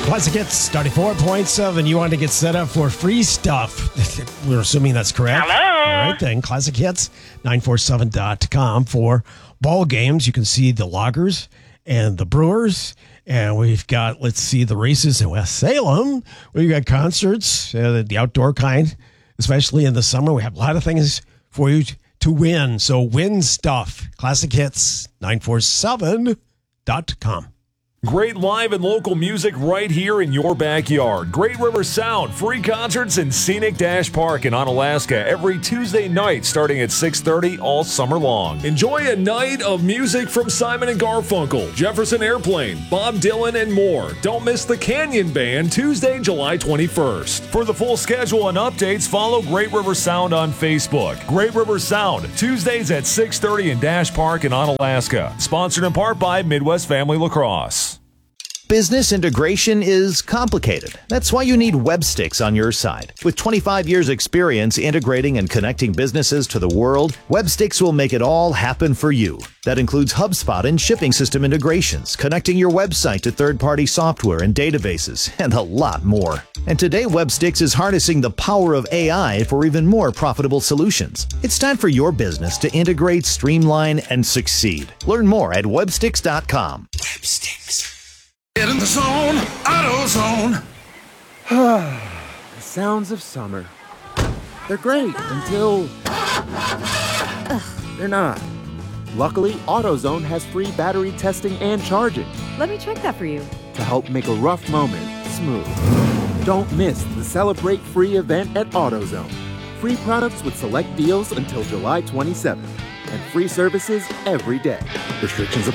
Classic Hits 94.7. You want to get set up for free stuff. We're assuming that's correct. Hello. All right, then. Classic Hits 947.com for ball games. You can see the Loggers and the Brewers. And we've got, let's see, the races in West Salem. We've got concerts, the outdoor kind, especially in the summer. We have a lot of things for you to win. So win stuff. Classic Hits 947.com. Great live and local music right here in your backyard. Great River Sound, free concerts in Scenic Dash Park in Onalaska every Tuesday night starting at 6:30 all summer long. Enjoy a night of music from Simon & Garfunkel, Jefferson Airplane, Bob Dylan, and more. Don't miss the Canyon Band Tuesday, July 21st. For the full schedule and updates, follow Great River Sound on Facebook. Great River Sound, Tuesdays at 6:30 in Dash Park in Onalaska. Sponsored in part by Midwest Family Lacrosse. Business integration is complicated. That's why you need Websticks on your side. With 25 years experience integrating and connecting businesses to the world, Websticks will make it all happen for you. That includes HubSpot and shipping system integrations, connecting your website to third-party software and databases, and a lot more. And today, Websticks is harnessing the power of AI for even more profitable solutions. It's time for your business to integrate, streamline, and succeed. Learn more at websticks.com. Websticks. Get in the zone, AutoZone. The sounds of summer. They're great until they're not. Luckily, AutoZone has free battery testing and charging Let me check that for you. to help make a rough moment smooth. Don't miss the Celebrate Free event at AutoZone. Free products with select deals until July 27th. And free services every day. Restrictions apply.